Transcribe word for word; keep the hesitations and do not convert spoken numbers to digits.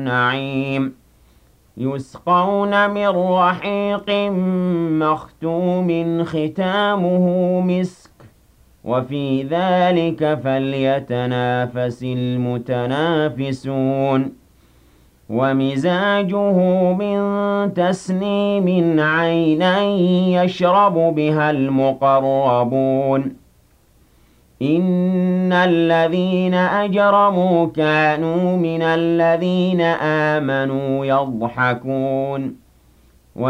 نعيم يسقون من رحيق مختوم ختامه مسك وفي ذلك فليتنافس المتنافسون ومزاجه من تسنيم عينا يشرب بها المقربون إن الذين أجرموا كانوا من الذين آمنوا يضحكون